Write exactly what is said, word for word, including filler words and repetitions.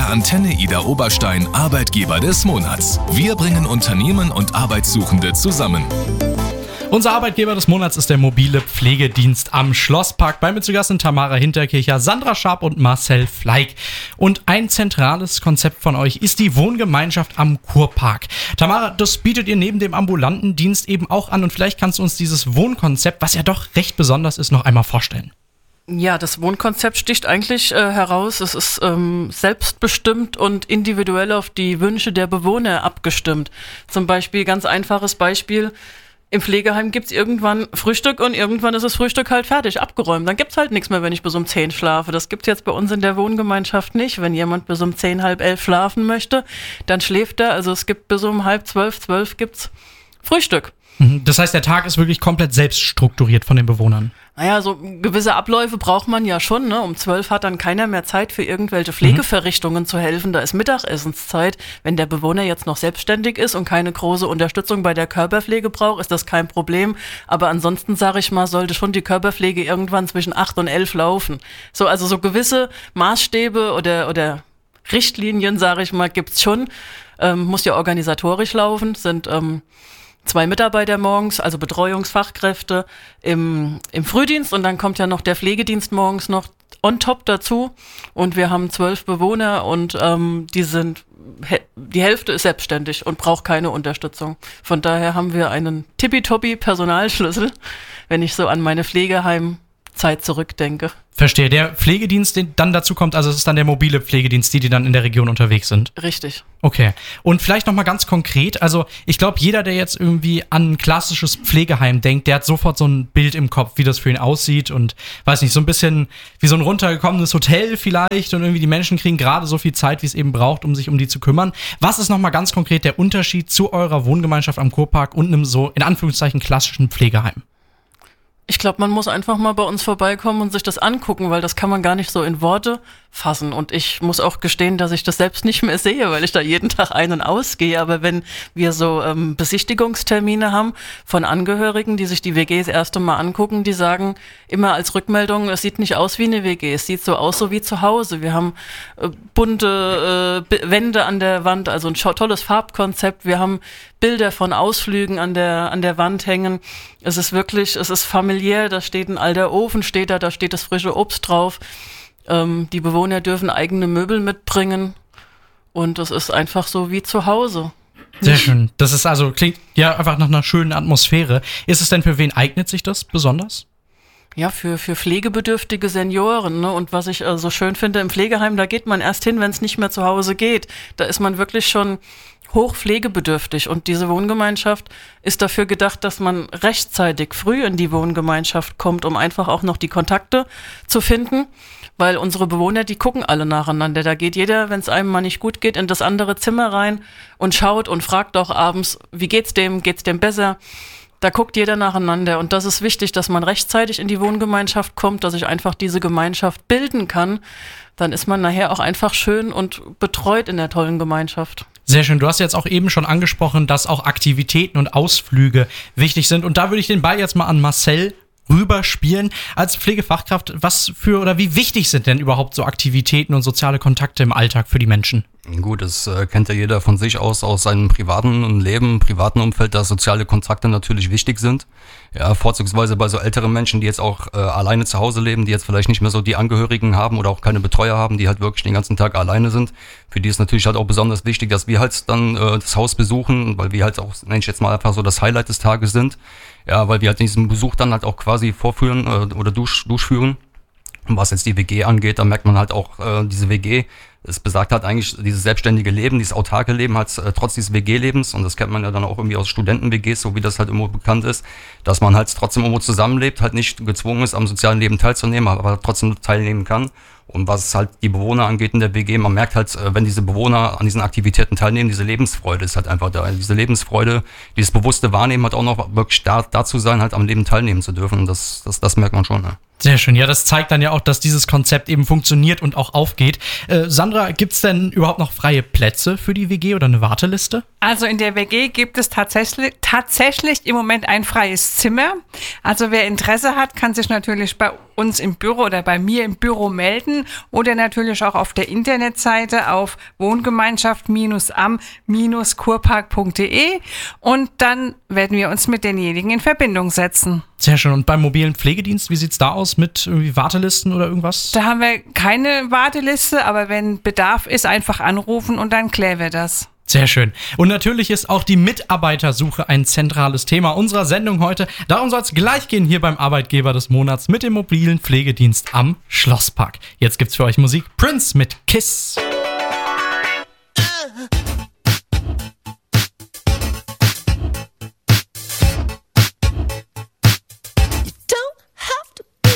der Antenne Ida Oberstein Arbeitgeber des Monats. Wir bringen Unternehmen und Arbeitssuchende zusammen. Unser Arbeitgeber des Monats ist der mobile Pflegedienst am Schlosspark. Bei mir zu Gast sind Tamara Hinterkircher, Sandra Scharp und Marcel Fleig. Und ein zentrales Konzept von euch ist die Wohngemeinschaft am Kurpark. Tamara, das bietet ihr neben dem ambulanten Dienst eben auch an. Und vielleicht kannst du uns dieses Wohnkonzept, was ja doch recht besonders ist, noch einmal vorstellen. Ja, das Wohnkonzept sticht eigentlich äh, heraus. Es ist ähm, selbstbestimmt und individuell auf die Wünsche der Bewohner abgestimmt. Zum Beispiel, ganz einfaches Beispiel: Im Pflegeheim gibt's irgendwann Frühstück und irgendwann ist das Frühstück halt fertig, abgeräumt. Dann gibt's halt nichts mehr, wenn ich bis um zehn schlafe. Das gibt's jetzt bei uns in der Wohngemeinschaft nicht. Wenn jemand bis um zehn, halb elf schlafen möchte, dann schläft er. Also es gibt bis um halb zwölf, zwölf gibt's Frühstück. Das heißt, der Tag ist wirklich komplett selbst strukturiert von den Bewohnern? Naja, so gewisse Abläufe braucht man ja schon, ne? Um zwölf hat dann keiner mehr Zeit für irgendwelche Pflegeverrichtungen mhm. zu helfen. Da ist Mittagessenszeit. Wenn der Bewohner jetzt noch selbstständig ist und keine große Unterstützung bei der Körperpflege braucht, ist das kein Problem. Aber ansonsten, sage ich mal, sollte schon die Körperpflege irgendwann zwischen acht und elf laufen. So, also so gewisse Maßstäbe oder, oder Richtlinien, sage ich mal, gibt's schon. Ähm, muss ja organisatorisch laufen, sind ähm, zwei Mitarbeiter morgens, also Betreuungsfachkräfte im, im Frühdienst, und dann kommt ja noch der Pflegedienst morgens noch on top dazu, und wir haben zwölf Bewohner und ähm, die sind, die Hälfte ist selbstständig und braucht keine Unterstützung. Von daher haben wir einen tippitoppi Personalschlüssel, wenn ich so an meine Pflegeheimzeit zurückdenke. Verstehe. Der Pflegedienst, den dann dazu kommt, also es ist dann der mobile Pflegedienst, die, die dann in der Region unterwegs sind? Richtig. Okay. Und vielleicht nochmal ganz konkret, also ich glaube, jeder, der jetzt irgendwie an ein klassisches Pflegeheim denkt, der hat sofort so ein Bild im Kopf, wie das für ihn aussieht, und weiß nicht, so ein bisschen wie so ein runtergekommenes Hotel vielleicht, und irgendwie die Menschen kriegen gerade so viel Zeit, wie es eben braucht, um sich um die zu kümmern. Was ist nochmal ganz konkret der Unterschied zu eurer Wohngemeinschaft am Kurpark und einem so, in Anführungszeichen, klassischen Pflegeheim? Ich glaube, man muss einfach mal bei uns vorbeikommen und sich das angucken, weil das kann man gar nicht so in Worte fassen. Und ich muss auch gestehen, dass ich das selbst nicht mehr sehe, weil ich da jeden Tag ein- und ausgehe. Aber wenn wir so ähm, Besichtigungstermine haben von Angehörigen, die sich die W G das erste Mal angucken, die sagen immer als Rückmeldung, es sieht nicht aus wie eine W G, es sieht so aus so wie zu Hause. Wir haben äh, bunte äh, Wände an der Wand, also ein tolles Farbkonzept. Wir haben Bilder von Ausflügen an der, an der Wand hängen. Es ist wirklich, es ist familiär, da steht ein alter Ofen, steht da, da steht das frische Obst drauf. Ähm, die Bewohner dürfen eigene Möbel mitbringen, und es ist einfach so wie zu Hause. Sehr schön. Das ist also, klingt ja einfach nach einer schönen Atmosphäre. Ist es denn, für wen eignet sich das besonders? Ja, für, für pflegebedürftige Senioren, ne? Und was ich äh, so schön finde im Pflegeheim, da geht man erst hin, wenn es nicht mehr zu Hause geht. Da ist man wirklich schon hoch pflegebedürftig, und diese Wohngemeinschaft ist dafür gedacht, dass man rechtzeitig früh in die Wohngemeinschaft kommt, um einfach auch noch die Kontakte zu finden, weil unsere Bewohner, die gucken alle nacheinander. Da geht jeder, wenn es einem mal nicht gut geht, in das andere Zimmer rein und schaut und fragt auch abends, wie geht's dem, geht's dem besser? Da guckt jeder nacheinander, und das ist wichtig, dass man rechtzeitig in die Wohngemeinschaft kommt, dass ich einfach diese Gemeinschaft bilden kann. Dann ist man nachher auch einfach schön und betreut in der tollen Gemeinschaft. Sehr schön. Du hast jetzt auch eben schon angesprochen, dass auch Aktivitäten und Ausflüge wichtig sind. Und da würde ich den Ball jetzt mal an Marcel rüberspielen. Als Pflegefachkraft, was für oder wie wichtig sind denn überhaupt so Aktivitäten und soziale Kontakte im Alltag für die Menschen? Gut, das äh, kennt ja jeder von sich aus, aus seinem privaten Leben, privaten Umfeld, dass soziale Kontakte natürlich wichtig sind. Ja, vorzugsweise bei so älteren Menschen, die jetzt auch äh, alleine zu Hause leben, die jetzt vielleicht nicht mehr so die Angehörigen haben oder auch keine Betreuer haben, die halt wirklich den ganzen Tag alleine sind. Für die ist natürlich halt auch besonders wichtig, dass wir halt dann äh, das Haus besuchen, weil wir halt auch, nenne ich jetzt mal einfach so, das Highlight des Tages sind. Ja, weil wir halt diesen Besuch dann halt auch quasi vorführen äh, oder durch, durchführen. Und was jetzt die W G angeht, da merkt man halt auch, äh, diese W G, es besagt halt eigentlich dieses selbstständige Leben, dieses autarke Leben halt äh, trotz dieses W G-Lebens, und das kennt man ja dann auch irgendwie aus Studenten-W Gs, so wie das halt immer bekannt ist, dass man halt trotzdem irgendwo zusammenlebt, halt nicht gezwungen ist, am sozialen Leben teilzunehmen, aber trotzdem teilnehmen kann. Und was halt die Bewohner angeht in der W G, man merkt halt, äh, wenn diese Bewohner an diesen Aktivitäten teilnehmen, diese Lebensfreude ist halt einfach da. Diese Lebensfreude, dieses bewusste Wahrnehmen hat auch noch wirklich da, dazu sein, halt am Leben teilnehmen zu dürfen. Und das, das, das merkt man schon, ne? Sehr schön. Ja, das zeigt dann ja auch, dass dieses Konzept eben funktioniert und auch aufgeht. Äh, Sandra, gibt es denn überhaupt noch freie Plätze für die W G oder eine Warteliste? Also in der W G gibt es tatsächlich, tatsächlich im Moment ein freies Zimmer. Also wer Interesse hat, kann sich natürlich bei uns im Büro oder bei mir im Büro melden oder natürlich auch auf der Internetseite auf wohngemeinschaft am kurpark punkt de und dann werden wir uns mit denjenigen in Verbindung setzen. Sehr schön. Und beim mobilen Pflegedienst, wie sieht's da aus mit irgendwie Wartelisten oder irgendwas? Da haben wir keine Warteliste, aber wenn Bedarf ist, einfach anrufen und dann klären wir das. Sehr schön. Und natürlich ist auch die Mitarbeitersuche ein zentrales Thema unserer Sendung heute. Darum soll es gleich gehen hier beim Arbeitgeber des Monats mit dem mobilen Pflegedienst am Schlosspark. Jetzt gibt's für euch Musik. Prince mit Kiss.